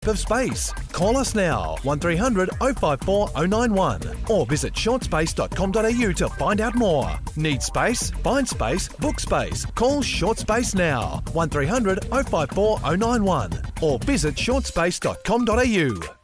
of space. Call us now, 1300 054 091 or visit shortspace.com.au to find out more. Need space? Find space, book space. Call Short Space now, 1300 054 091 or visit shortspace.com.au.